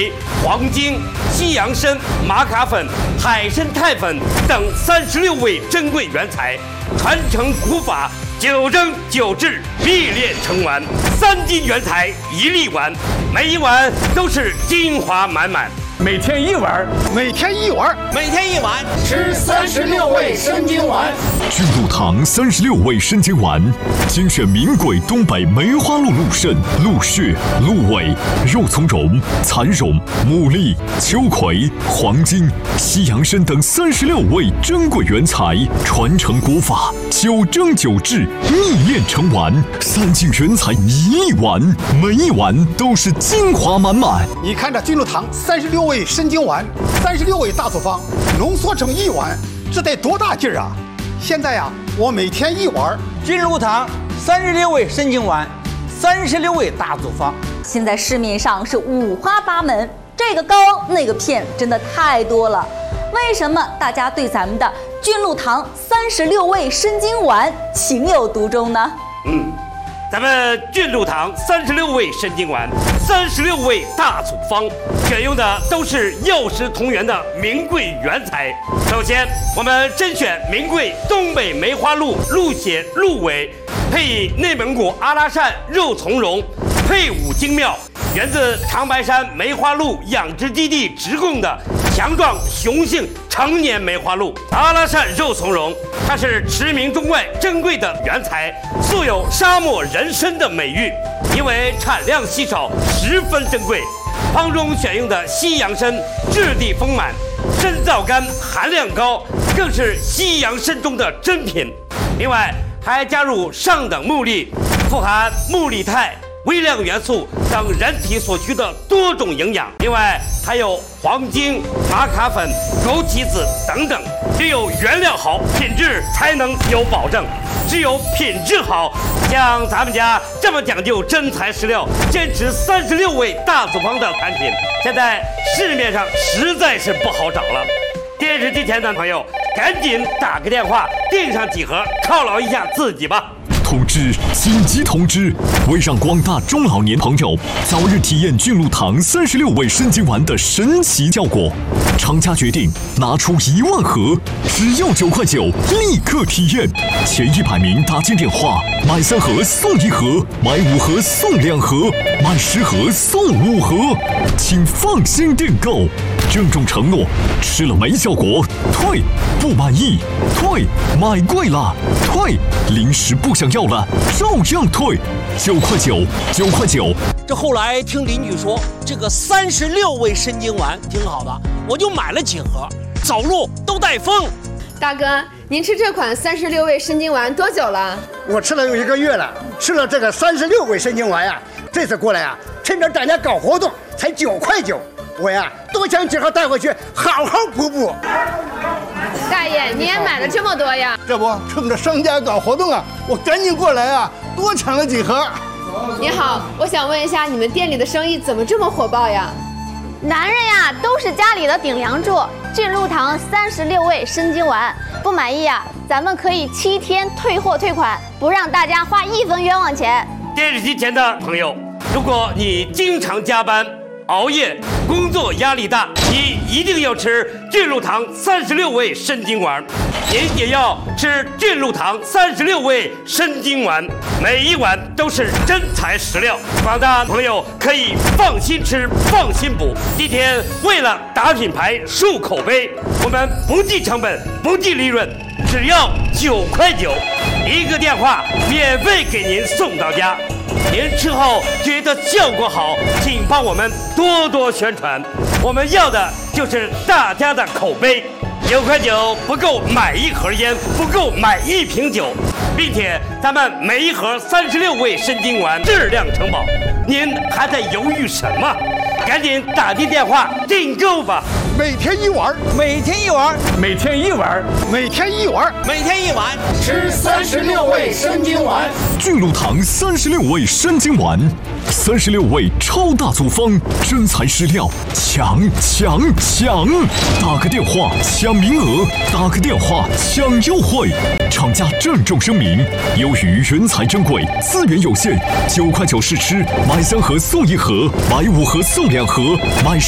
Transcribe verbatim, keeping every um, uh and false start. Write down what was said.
为黄精、西洋参、玛卡粉、海参肽粉等三十六味珍贵原材，传承古法，九蒸九制，秘炼成丸。三斤原材一粒丸，每一碗都是精华满满。 每天一碗， 每天一碗， 每天一碗， 吃三十六味参精丸。 巨鹿堂三十六味参精丸，精选名贵东北梅花鹿鹿肾、鹿血、鹿尾、肉苁蓉、蚕蓉、牡蛎、秋葵、黄精、西洋参等三十六味珍贵原材，传承国法，九蒸九制，秘炼成丸。三斤原材一粒丸，每一碗都是精华满满。 你看这巨鹿堂三十六味参精丸，三十六味大组方浓缩成一碗，这得多大劲儿啊！现在呀、啊，我每天一碗。 巨鹿堂三十六味参精丸，三十六味大组方。 现在市面上是五花八门，这个膏那个片，真的太多了。为什么大家对咱们的巨鹿堂三十六味参精丸情有独钟呢？ 嗯，咱们巨鹿堂三十六味参精丸，三十六味大组方，选用的都是药食同源的名贵原材。首先，我们甄选名贵东北梅花鹿鹿血、鹿尾，配以内蒙古阿拉善肉苁蓉，配伍精妙，源自长白山梅花鹿养殖基地直供的强壮雄性成年梅花鹿。阿拉善肉苁蓉，它是驰名中外珍贵的原材，素有沙漠人参的美誉，因为产量稀少，十分珍贵。方中选用的西洋参质地丰满，参皂苷含量高，更是西洋参中的珍品。另外还加入上等木粒，富含木力肽、微量元素等人体所需的多种营养。另外还有黄精、玛卡粉、枸杞子等等。只有原料好，品质才能有保证。只有品质好，像咱们家这么讲究真材实料，坚持三十六味大组方的产品，现在市面上实在是不好找了。电视机前的朋友，赶紧打个电话订上几盒，犒劳一下自己吧。 通知！紧急通知！为让广大中老年朋友早日体验巨鹿堂三十六味参精丸的神奇效果，厂家决定拿出一万盒，只要九块九，立刻体验。前一百名打进电话，买三盒送一盒，买五盒送两盒，买十盒送五盒，请放心订购。郑重承诺，吃了没效果退，不满意退，买贵了退，零食不想要了照样退，九块九，九块九。 这后来听邻居说，这个三十六味参精丸挺好的，我就买了几盒，走路都带风。 大哥，您吃这款三十六味参精丸多久了？ 我吃了有一个月了，吃了这个三十六味参精丸呀、啊，这次过来呀、啊，趁着大家搞活动，才九块九。我呀，多想几盒带回去，好好补补。 大爷，你也买了这么多呀？ 这不，趁着商家搞活动啊，我赶紧过来啊，多抢了几盒。 你好，我想问一下，你们店里的生意怎么这么火爆呀？ 男人呀，都是家里的顶梁柱。巨鹿堂三十六味参精丸，不满意呀，咱们可以七天退货退款，不让大家花一分冤枉钱。 电视机前的朋友，如果你经常加班、熬夜，工作压力大，你一定要吃巨鹿堂三十六味参精丸。您也要吃巨鹿堂三十六味参精丸，每一碗都是真材实料。广大朋友可以放心吃，放心补。今天为了打品牌、树口碑，我们不计成本，不计利润，只要九块九，一个电话免费给您送到家。您吃后觉得效果好，请帮我们多多宣传，我们要的就是大家的口碑。九块九不够买一盒烟，不够买一瓶酒，并且咱们每一盒三十六味参精丸质量承保，您还在犹豫什么？赶紧打进电话订购吧！ 每天一碗， 每天一碗， 每天一碗， 每天一碗， 每天一碗， 吃三十六味参精丸。 巨鹿堂三十六味参精丸，三十六味超大组方，真材实料，抢抢抢！打个电话抢名额，打个电话抢优惠。厂家郑重声明：由于原材珍贵，资源有限，九块九试吃，买三盒送一盒，买五盒送两盒，买